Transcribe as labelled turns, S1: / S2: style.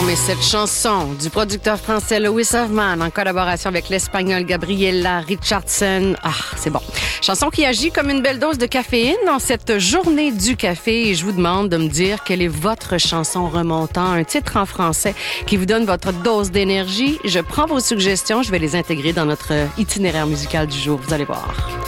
S1: Non, mais cette chanson du producteur français Louis Hoffman en collaboration avec l'espagnol Gabriela Richardson, c'est bon. Chanson qui agit comme une belle dose de caféine dans cette journée du café et je vous demande de me dire quelle est votre chanson remontant, un titre en français qui vous donne votre dose d'énergie. Je prends vos suggestions, je vais les intégrer dans notre itinéraire musical du jour, vous allez voir.